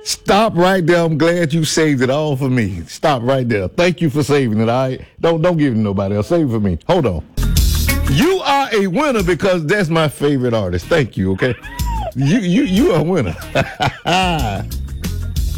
Stop right there. I'm glad you saved it all for me. Stop right there. Thank you for saving it. All right. Don't give it to nobody else. Save it for me. Hold on. You are a winner because that's my favorite artist. Thank you. Okay. You are a winner.